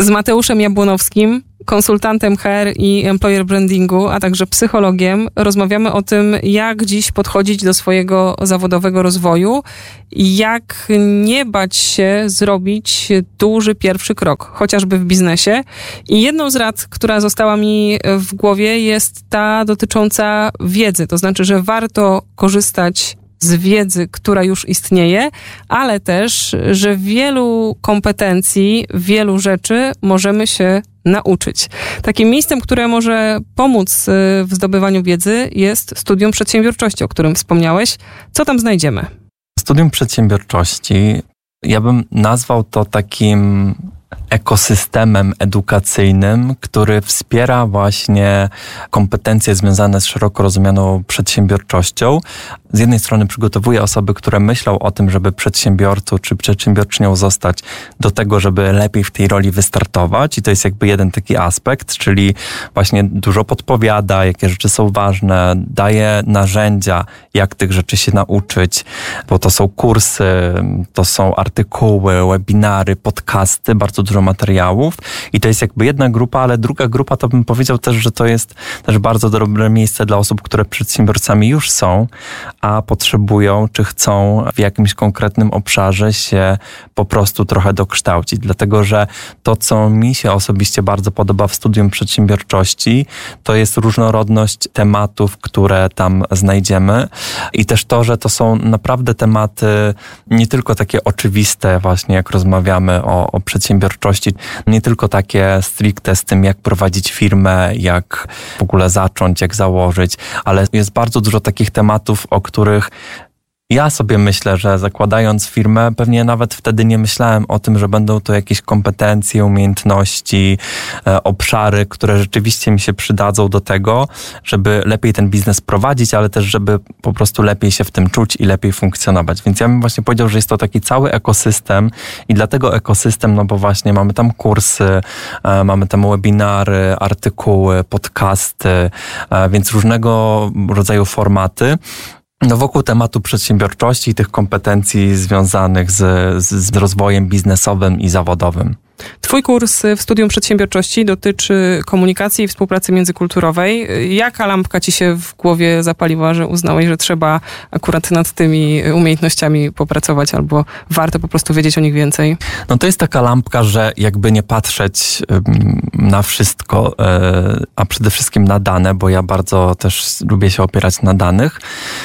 Z Mateuszem Jabłonowskim, konsultantem HR i employer brandingu, a także psychologiem, rozmawiamy o tym, jak dziś podchodzić do swojego zawodowego rozwoju i jak nie bać się zrobić duży pierwszy krok, chociażby w biznesie. I jedną z rad, która została mi w głowie, jest ta dotycząca wiedzy. To znaczy, że warto korzystać z wiedzy, która już istnieje, ale też, że wielu kompetencji, wielu rzeczy możemy się nauczyć. Takim miejscem, które może pomóc w zdobywaniu wiedzy, jest Studium Przedsiębiorczości, o którym wspomniałeś. Co tam znajdziemy? Studium Przedsiębiorczości, ja bym nazwał to takim ekosystemem edukacyjnym, który wspiera właśnie kompetencje związane z szeroko rozumianą przedsiębiorczością. Z jednej strony przygotowuje osoby, które myślą o tym, żeby przedsiębiorcą czy przedsiębiorczynią zostać, do tego, żeby lepiej w tej roli wystartować, i to jest jakby jeden taki aspekt, czyli właśnie dużo podpowiada, jakie rzeczy są ważne, daje narzędzia, jak tych rzeczy się nauczyć, bo to są kursy, to są artykuły, webinary, podcasty, bardzo dużo materiałów, i to jest jakby jedna grupa, ale druga grupa to bym powiedział też, że to jest też bardzo dobre miejsce dla osób, które przedsiębiorcami już są, a potrzebują, czy chcą w jakimś konkretnym obszarze się po prostu trochę dokształcić. Dlatego, że to, co mi się osobiście bardzo podoba w Studium Przedsiębiorczości, to jest różnorodność tematów, które tam znajdziemy, i też to, że to są naprawdę tematy nie tylko takie oczywiste, właśnie jak rozmawiamy o przedsiębiorczości, nie tylko takie stricte z tym, jak prowadzić firmę, jak w ogóle zacząć, jak założyć, ale jest bardzo dużo takich tematów, o których ja sobie myślę, że zakładając firmę, pewnie nawet wtedy nie myślałem o tym, że będą to jakieś kompetencje, umiejętności, obszary, które rzeczywiście mi się przydadzą do tego, żeby lepiej ten biznes prowadzić, ale też żeby po prostu lepiej się w tym czuć i lepiej funkcjonować. Więc ja bym właśnie powiedział, że jest to taki cały ekosystem, i dlatego ekosystem, no bo właśnie mamy tam kursy, mamy tam webinary, artykuły, podcasty, więc różnego rodzaju formaty. No wokół tematu przedsiębiorczości i tych kompetencji związanych z rozwojem biznesowym i zawodowym. Twój kurs w Studium Przedsiębiorczości dotyczy komunikacji i współpracy międzykulturowej. Jaka lampka ci się w głowie zapaliła, że uznałeś, że trzeba akurat nad tymi umiejętnościami popracować, albo warto po prostu wiedzieć o nich więcej? No to jest taka lampka, że jakby nie patrzeć na wszystko, a przede wszystkim na dane, bo ja bardzo też lubię się opierać na danych.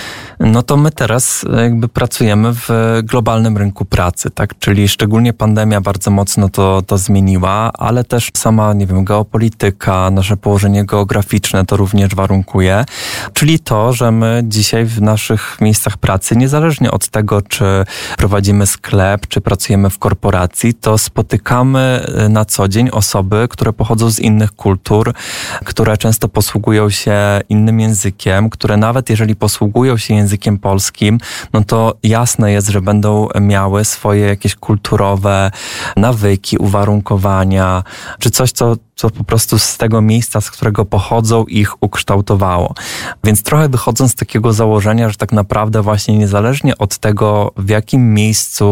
No to my teraz jakby pracujemy w globalnym rynku pracy, tak? Czyli szczególnie pandemia bardzo mocno to zmieniła, ale też sama, nie wiem, geopolityka, nasze położenie geograficzne to również warunkuje. Czyli to, że my dzisiaj w naszych miejscach pracy, niezależnie od tego, czy prowadzimy sklep, czy pracujemy w korporacji, to spotykamy na co dzień osoby, które pochodzą z innych kultur, które często posługują się innym językiem, które nawet jeżeli posługują się językiem polskim, no to jasne jest, że będą miały swoje jakieś kulturowe nawyki, uwarunkowania, czy coś, co po prostu z tego miejsca, z którego pochodzą, ich ukształtowało. Więc trochę wychodząc z takiego założenia, że tak naprawdę właśnie niezależnie od tego, w jakim miejscu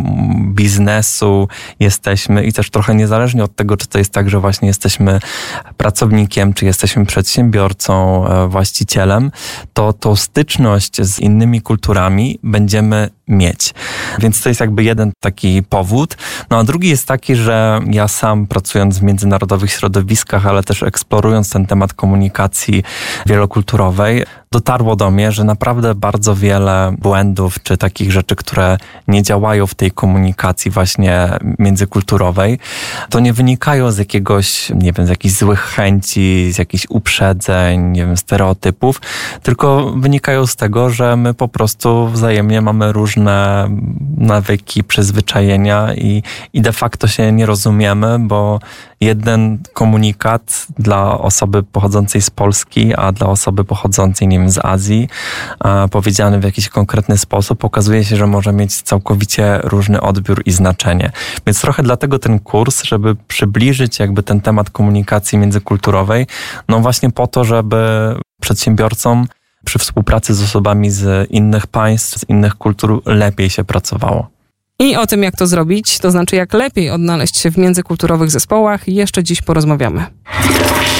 biznesu jesteśmy, i też trochę niezależnie od tego, czy to jest tak, że właśnie jesteśmy pracownikiem, czy jesteśmy przedsiębiorcą, właścicielem, to tą styczność z innymi kulturami będziemy mieć. Więc to jest jakby jeden taki powód. No a drugi jest taki, że ja sam pracując w międzynarodowych środowiskach, ale też eksplorując ten temat komunikacji wielokulturowej, dotarło do mnie, że naprawdę bardzo wiele błędów, czy takich rzeczy, które nie działają w tej komunikacji właśnie międzykulturowej, to nie wynikają z jakiegoś, nie wiem, z jakichś złych chęci, z jakichś uprzedzeń, nie wiem, stereotypów, tylko wynikają z tego, że my po prostu wzajemnie mamy różne nawyki, przyzwyczajenia i de facto się nie rozumiemy, bo jeden komunikat dla osoby pochodzącej z Polski, a dla osoby pochodzącej, nie wiem, z Azji, powiedziany w jakiś konkretny sposób, okazuje się, że może mieć całkowicie różny odbiór i znaczenie. Więc trochę dlatego ten kurs, żeby przybliżyć jakby ten temat komunikacji międzykulturowej, no właśnie po to, żeby przedsiębiorcom przy współpracy z osobami z innych państw, z innych kultur lepiej się pracowało. I o tym, jak to zrobić, to znaczy jak lepiej odnaleźć się w międzykulturowych zespołach, jeszcze dziś porozmawiamy.